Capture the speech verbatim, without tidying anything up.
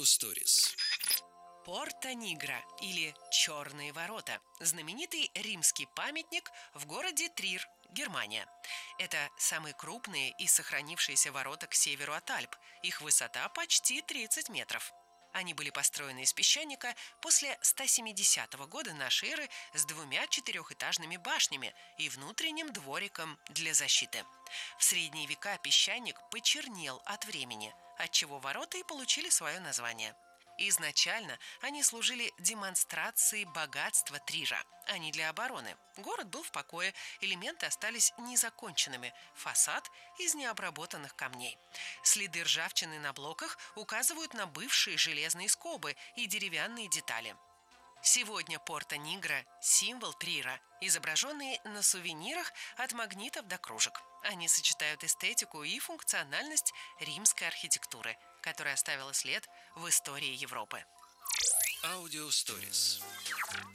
Аудиосторис. Порто-Нигро или Черные ворота – знаменитый римский памятник в городе Трир, Германия. Это самые крупные и сохранившиеся ворота к северу от Альп. Их высота почти тридцать метров. Они были построены из песчаника после ста семидесятого года нашей эры с двумя четырехэтажными башнями и внутренним двориком для защиты. В средние века песчаник почернел от времени, отчего ворота и получили свое название. Изначально они служили демонстрацией богатства Трира, а не для обороны. Город был в покое, элементы остались незаконченными, фасад из необработанных камней. Следы ржавчины на блоках указывают на бывшие железные скобы и деревянные детали. Сегодня Порто-Нигро – символ Трира, изображенный на сувенирах от магнитов до кружек. Они сочетают эстетику и функциональность римской архитектуры, которая оставила след в истории Европы. Аудиосторис.